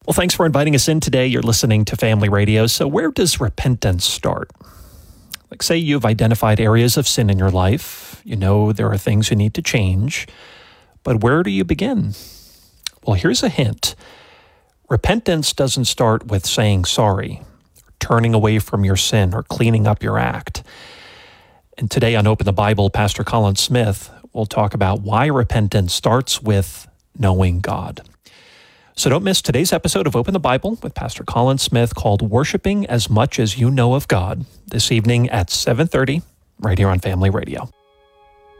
Well, thanks for inviting us in today. You're listening to Family Radio. So where does repentance start? Like, say you've identified areas of sin in your life. You know there are things you need to change. But where do you begin? Well, here's a hint. Repentance doesn't start with saying sorry, or turning away from your sin, or cleaning up your act. And today on Open the Bible, Pastor Colin Smith will talk about why repentance starts with knowing God. So don't miss today's episode of Open the Bible with Pastor Colin Smith called Worshiping as Much as You Know of God this evening at 7:30 right here on Family Radio.